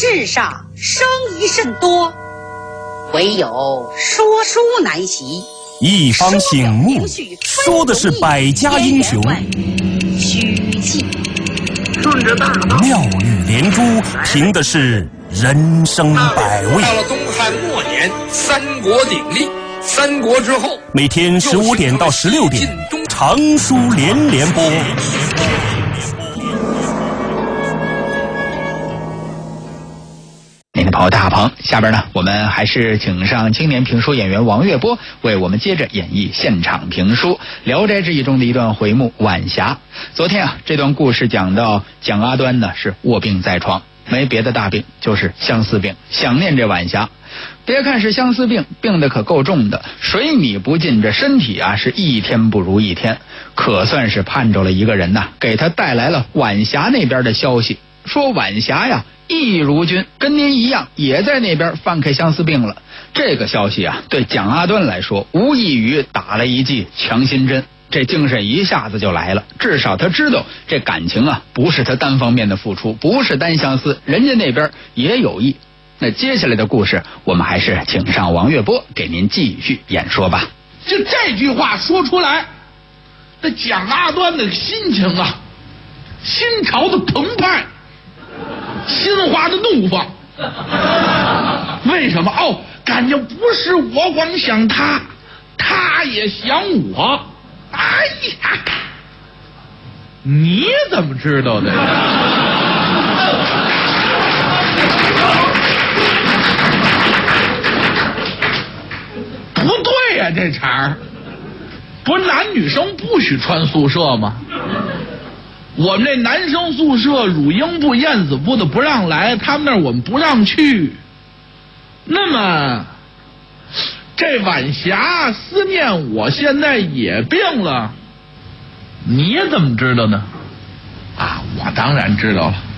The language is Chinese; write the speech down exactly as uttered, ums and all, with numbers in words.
世上生疑甚多，唯有说书难习。 一方醒目，说的是百家英雄， 虚记顺着大道， 妙语连珠，凭的是人生百味。 到了东汉末年，三国鼎立，三国之后， 每天十五点到十六点，长书连连播。 您的朋友大鹏，下边呢，我们还是请上青年评书演员王月波，为我们接着演绎现场评书《聊斋志异》中的一段回目《晚霞》。昨天啊，这段故事讲到蒋阿端呢是卧病在床，没别的大病，就是相思病，想念这晚霞。别看是相思病，病得可够重的，水米不进，这身体啊是一天不如一天，可算是盼着了一个人呐，给他带来了晚霞那边的消息，说晚霞呀亦如君，跟您一样也在那边犯开相思病了。这个消息啊，对蒋阿端来说无异于打了一剂强心针，这精神一下子就来了。至少他知道这感情啊不是他单方面的付出，不是单相思，人家那边也有意。那接下来的故事，我们还是请上王月波给您继续演说吧。 就这句话说出来，那蒋阿端的心情啊，心潮的澎湃，心花的怒放。为什么？哦，感觉不是我光想他，他也想我。哎呀，你怎么知道的呀？不对呀、啊，这茬儿不是男女生不许穿宿舍吗？我们这男生宿舍乳婴部、燕子部的不让来，他们那儿我们不让去。那么这晚霞思念我，现在也病了，你怎么知道呢？啊，我当然知道了。